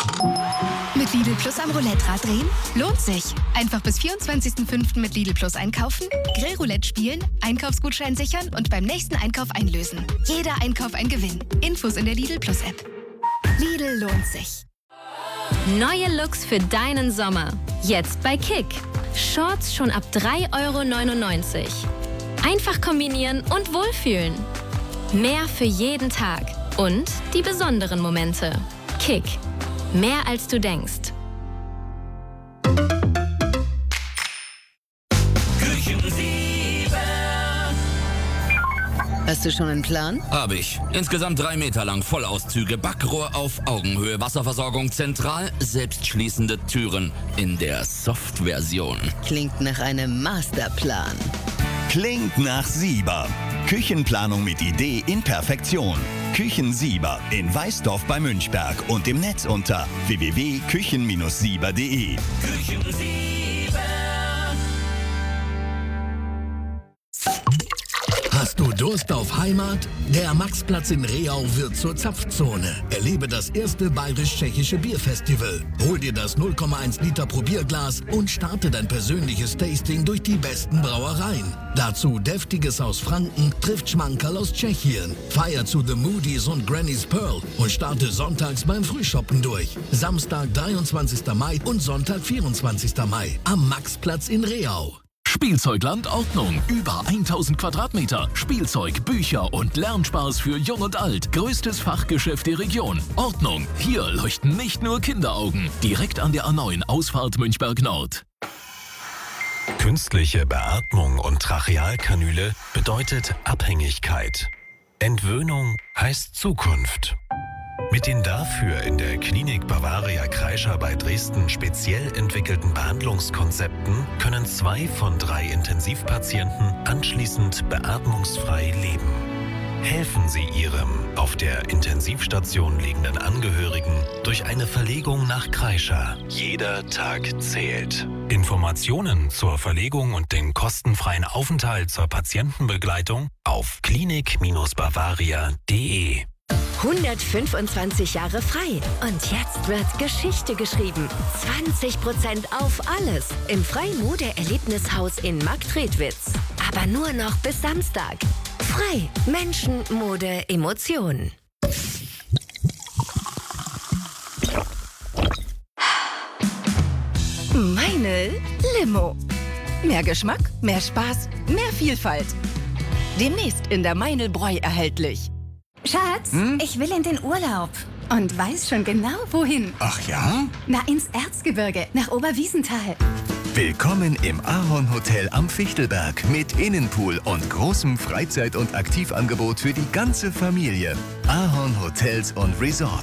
Mit Lidl Plus am Roulette-Rad drehen? Lohnt sich. Einfach bis 24.05. mit Lidl Plus einkaufen, Grillroulette spielen, Einkaufsgutschein sichern und beim nächsten Einkauf einlösen. Jeder Einkauf ein Gewinn. Infos in der Lidl Plus App. Lidl lohnt sich. Neue Looks für deinen Sommer. Jetzt bei Kick. Shorts schon ab 3,99 €. Einfach kombinieren und wohlfühlen. Mehr für jeden Tag. Und die besonderen Momente. Kick. Mehr als du denkst. Hast du schon einen Plan? Habe ich. Insgesamt 3 Meter lang, Vollauszüge, Backrohr auf Augenhöhe, Wasserversorgung zentral, selbstschließende Türen in der Soft-Version. Klingt nach einem Masterplan. Klingt nach Sieber. Küchenplanung mit Idee in Perfektion. Küchensieber in Weißdorf bei Münchberg und im Netz unter www.küchen-sieber.de. Hast du Durst auf Heimat? Der Maxplatz in Reau wird zur Zapfzone. Erlebe das erste bayerisch-tschechische Bierfestival. Hol dir das 0,1 Liter Probierglas und starte dein persönliches Tasting durch die besten Brauereien. Dazu Deftiges aus Franken trifft Schmankerl aus Tschechien. Feier zu The Moody's und Granny's Pearl und starte sonntags beim Frühshoppen durch. Samstag, 23. Mai und Sonntag, 24. Mai am Maxplatz in Reau. Spielzeugland Ordnung. Über 1000 Quadratmeter. Spielzeug, Bücher und Lernspaß für Jung und Alt. Größtes Fachgeschäft der Region. Ordnung. Hier leuchten nicht nur Kinderaugen. Direkt an der A9 Ausfahrt Münchberg Nord. Künstliche Beatmung und Trachealkanüle bedeutet Abhängigkeit. Entwöhnung heißt Zukunft. Mit den dafür in der Klinik Bavaria Kreischer bei Dresden speziell entwickelten Behandlungskonzepten können 2 von 3 Intensivpatienten anschließend beatmungsfrei leben. Helfen Sie Ihrem auf der Intensivstation liegenden Angehörigen durch eine Verlegung nach Kreischer. Jeder Tag zählt. Informationen zur Verlegung und den kostenfreien Aufenthalt zur Patientenbegleitung auf klinik-bavaria.de. 125 Jahre frei. Und jetzt wird Geschichte geschrieben. 20% auf alles im Frei-Mode-Erlebnishaus in Marktredwitz. Aber nur noch bis Samstag. Frei. Menschen, Mode, Emotionen. Meine Limo. Mehr Geschmack, mehr Spaß, mehr Vielfalt. Demnächst in der Meinl-Bräu erhältlich. Schatz, ich will in den Urlaub. Und weiß schon genau, wohin. Ach ja? Na, ins Erzgebirge, nach Oberwiesenthal. Willkommen im Ahorn Hotel am Fichtelberg mit Innenpool und großem Freizeit- und Aktivangebot für die ganze Familie. Ahorn Hotels und Resorts.